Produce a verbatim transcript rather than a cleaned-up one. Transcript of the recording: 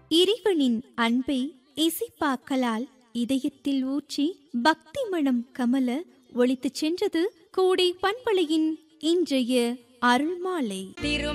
இறைவனின் அன்பை இசைப்பாக்களால் இதயத்தில் ஊற்றி பக்தி மணம் கமல ஒலித்துச் சென்றது கோடை பண்பலையின் இன்றைய அருள்மாலை.